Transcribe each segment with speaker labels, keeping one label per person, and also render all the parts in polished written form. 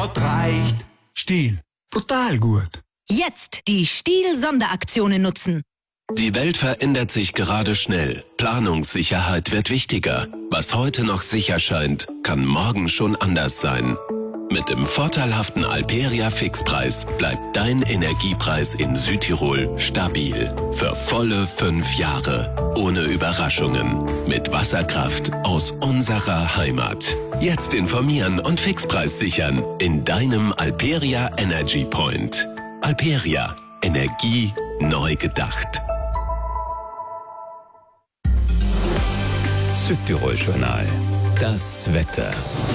Speaker 1: Grad reicht. Stihl, brutal gut.
Speaker 2: Jetzt die Stihl-Sonderaktionen nutzen.
Speaker 3: Die Welt verändert sich gerade schnell. Planungssicherheit wird wichtiger. Was heute noch sicher scheint, kann morgen schon anders sein. Mit dem vorteilhaften Alperia Fixpreis bleibt dein Energiepreis in Südtirol stabil. Für volle 5 Jahre. Ohne Überraschungen. Mit Wasserkraft aus unserer Heimat. Jetzt informieren und Fixpreis sichern in deinem Alperia Energy Point. Alperia. Energie neu gedacht.
Speaker 4: Südtirol-Journal. Das Wetter.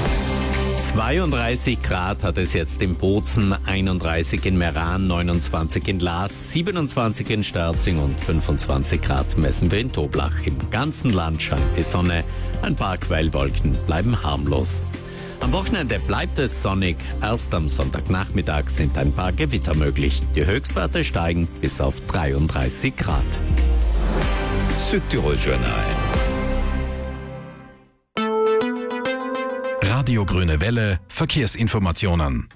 Speaker 4: 32 Grad hat es jetzt in Bozen, 31 in Meran, 29 in Laas, 27 in Sterzing und 25 Grad messen wir in Toblach. Im ganzen Land scheint die Sonne, ein paar Quellwolken bleiben harmlos. Am Wochenende bleibt es sonnig, erst am Sonntagnachmittag sind ein paar Gewitter möglich. Die Höchstwerte steigen bis auf 33 Grad.
Speaker 5: Südtirol-Journal. Radio Grüne Welle, Verkehrsinformationen.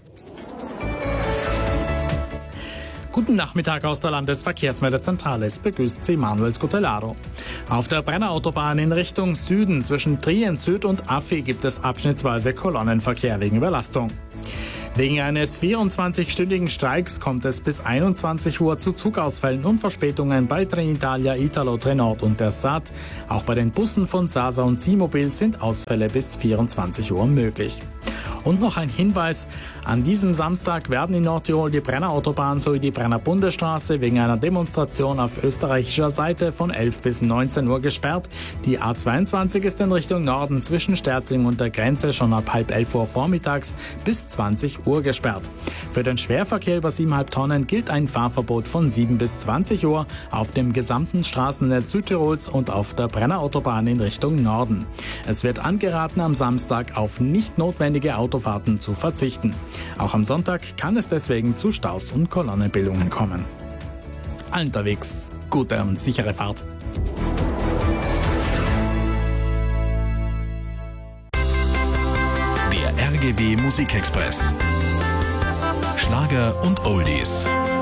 Speaker 6: Guten Nachmittag aus der Landesverkehrsmeldezentrale. Es begrüßt Sie Manuel Scutellaro. Auf der Brennerautobahn in Richtung Süden zwischen Trien Süd und Affi gibt es abschnittsweise Kolonnenverkehr wegen Überlastung. Wegen eines 24-stündigen Streiks kommt es bis 21 Uhr zu Zugausfällen und Verspätungen bei Trenitalia, Italo, Trenord und der SAT. Auch bei den Bussen von Sasa und Simobil sind Ausfälle bis 24 Uhr möglich. Und noch ein Hinweis, an diesem Samstag werden in Nordtirol die Brennerautobahn sowie die Brenner Bundesstraße wegen einer Demonstration auf österreichischer Seite von 11 bis 19 Uhr gesperrt. Die A22 ist in Richtung Norden zwischen Sterzing und der Grenze schon ab halb 11 Uhr vormittags bis 20 Uhr gesperrt. Für den Schwerverkehr über 7,5 Tonnen gilt ein Fahrverbot von 7 bis 20 Uhr auf dem gesamten Straßennetz Südtirols und auf der Brennerautobahn in Richtung Norden. Es wird angeraten, am Samstag auf nicht notwendige Autofahrten zu verzichten. Auch am Sonntag kann es deswegen zu Staus und Kolonnenbildungen kommen. Allen unterwegs gute und sichere Fahrt.
Speaker 5: Der RGW Musikexpress. Schlager und Oldies.